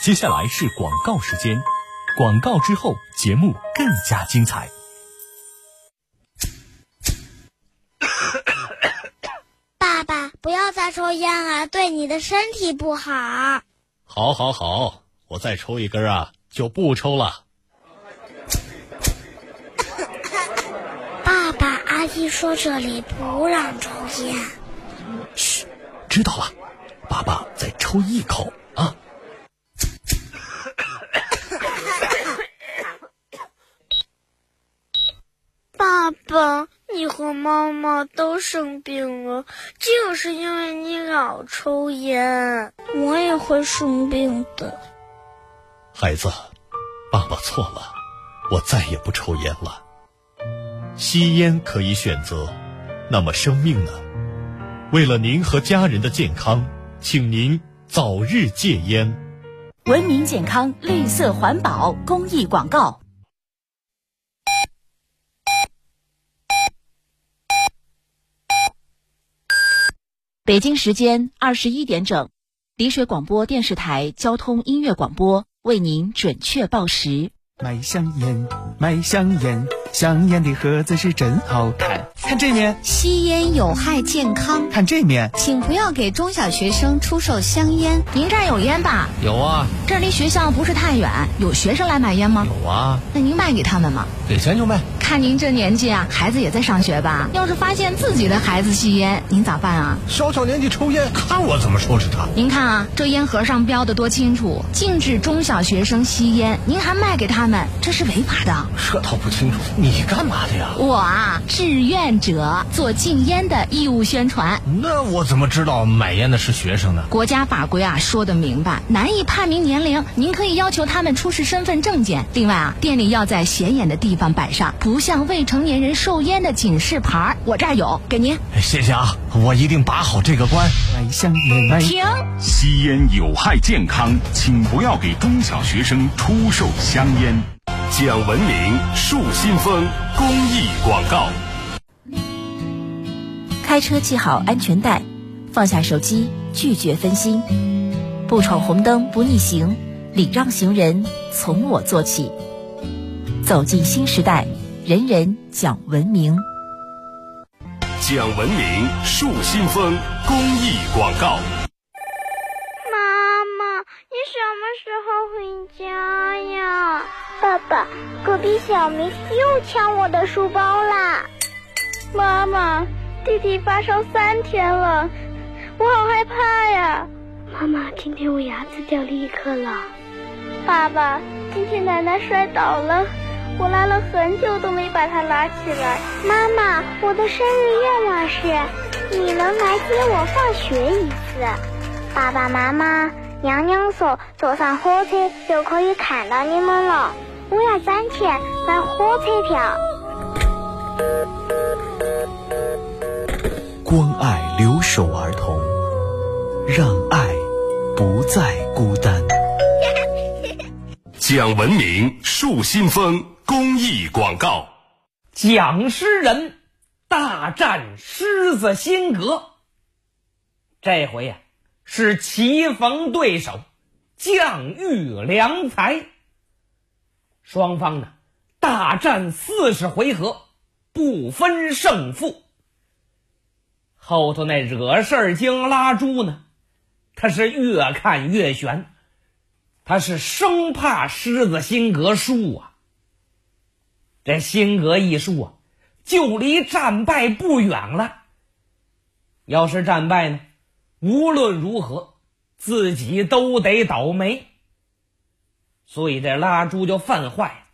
接下来是广告时间，广告之后节目更加精彩。 爸爸，不要再抽烟了，对你的身体不好。 好，我再抽一根啊，就不抽了。 爸爸，阿姨说这里不让抽烟。 嘘，知道了，爸爸再抽一口啊。 爸爸，你和妈妈都生病了，就是因为你老抽烟，我也会生病的。 孩子，爸爸错了，我再也不抽烟了。吸烟可以选择，那么生命呢？为了您和家人的健康，请您早日戒烟。 文明健康，绿色环保公益广告。北京时间21点整，丽水广播电视台交通音乐广播为您准确报时。 买香烟，香烟的盒子是真好看。看这面， 吸烟有害健康。 看这面， 请不要给中小学生出售香烟。 您这儿有烟吧？ 有啊。 这儿离学校不是太远，有学生来买烟吗？ 有啊。 那您卖给他们吗？ 给钱就卖。 看您这年纪啊，孩子也在上学吧？要是发现自己的孩子吸烟，您咋办啊？ 小年纪抽烟，看我怎么收拾他。 您看啊，这烟盒上标的多清楚，禁止中小学生吸烟，您还卖给他们，这是违法的。 这倒不清楚，你干嘛的呀？ 我啊，志愿者，做禁烟的义务宣传。 那我怎么知道买烟的是学生呢？ 国家法规啊说得明白，难以判明年龄，您可以要求他们出示身份证件。另外啊，店里要在显眼的地方摆上不向未成年人售烟的警示牌，我这儿有，给您。 谢谢啊，我一定把好这个关。 买香烟， 停！ 吸烟有害健康，请不要给中小学生出售香烟。讲文明树新风公益广告。 开车系好安全带，放下手机，拒绝分心，不闯红灯不逆行，礼让行人从我做起。走进新时代，人人讲文明。 讲文明树新风公益广告。 妈妈，你什么时候回家呀？爸爸，隔壁小明又抢我的书包啦！妈妈，弟弟发烧3天了，我好害怕呀！妈妈，今天我牙齿掉了1颗了。爸爸，今天奶奶摔倒了，我拉了很久都没把她拉起来。妈妈，我的生日愿望是你能来接我放学一次。爸爸妈妈，娘娘说坐上火车就可以看到你们了，我要攒钱买火车票。 关爱留守儿童，让爱不再孤单。 讲文明树新风公益广告。 讲诗人大战狮子辛格，这回呀是棋逢对手，将遇良才。双方呢大战40回合，不分胜负。后头那惹事儿精拉猪呢，他是越看越悬，他是生怕狮子辛格输啊。这辛格一输啊，就离战败不远了。要是战败呢，无论如何自己都得倒霉。所以这拉猪就犯坏，